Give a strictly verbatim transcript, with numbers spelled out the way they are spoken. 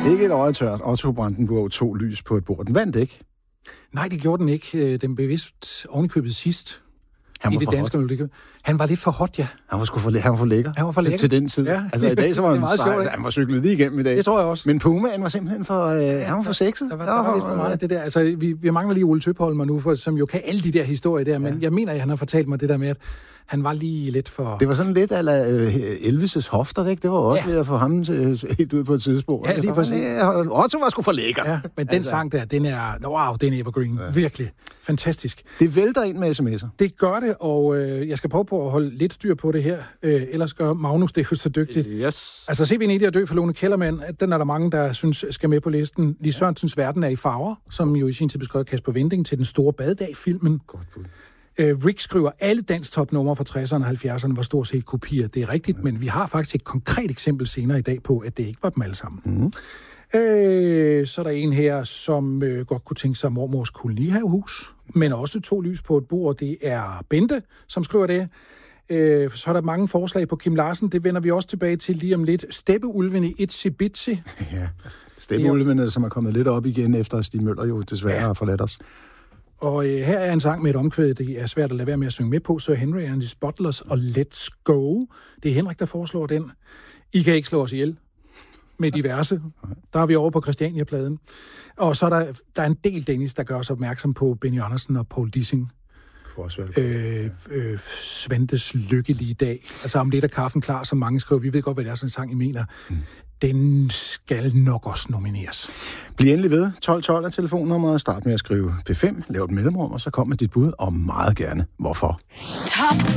Ikke et øje tørt. Otto Brandenburg tog lys på et bord. Den vandt ikke. Nej, det gjorde den ikke. Den blev vist ovenikøbet sidst. Han var i det danske melodi. Han var lidt for hot, ja. Han var sgu for, han var for lækker. Han var for lækker. Til den tid. Ja. Altså i dag så var han meget sjovt. Han var cyklet lige igennem i dag. Det tror jeg også. Men Pumaen var simpelthen for øh, ja, han var for sexet. Der var, der var, der var lidt for meget af det der. Altså vi, vi mangler lige Ole Tøpholmer nu, for, som jo kan alle de der historier der, men ja. Jeg mener, at han har fortalt mig det der med, at han var lige lidt for... Det var sådan lidt ala øh, Elvis' hofter, ikke? Det var også ja. Ved at få ham til, helt ud på et tidsspor. Ja, lige præcis. Otto var sgu for lækker. Ja, men den altså. Sang der, den er... Wow, den er evergreen. Ja. Virkelig. Fantastisk. Det vælter ind med sms'er. Det gør det, og øh, jeg skal prøve på at holde lidt styr på det her. Øh, ellers gør Magnus det jo så dygtigt. Yes. Altså, se vi en idé at dø for Lone Kellermann. Den er der mange, der synes skal med på listen. Lis Sørensens Verden er i farver, som jo i sin tid beskrev Kasper Winding til Den Store Badedag-filmen. Godt bud. Øh, Rick skriver, alle danstopnumre fra tresserne og halvfjerdserne var stort set kopier. Det er rigtigt, ja. Men vi har faktisk et konkret eksempel senere i dag på, at det ikke var dem alle sammen. Mm. Øh, så er der en her, som øh, godt kunne tænke sig mormors kolonihavehus, men også to lys på et bord. Det er Bente, som skriver det. Øh, så er der mange forslag på Kim Larsen. Det vender vi også tilbage til lige om lidt. Steppeulven i Itsy Bitsy. Ja, Steppeulvene, som er kommet lidt op igen, efter Stig Møller jo desværre ja. Har forladt os. Og øh, her er en sang med et omkvæd, det er svært at lade være med at synge med på. Sir Henry and the Spotless og Let's Go. Det er Henrik, der foreslår den. I kan ikke slå os ihjel med diverse. Der er vi over på Christiania-pladen. Og så er der, der er en del Dennis, der gør os opmærksom på Benny Andersen og Paul Dissing. Øh, øh, Svantes lykkelige dag. Altså om lidt er kaffen klar, som mange skriver. Vi ved godt, hvad det er, sådan en sang, I mener. Mm. Den skal nok også nomineres. Bliv endelig ved. tolv tolv er telefonnummeret. Start med at skrive P fem, lav et mellemrum, og så kom med dit bud, og meget gerne hvorfor. Top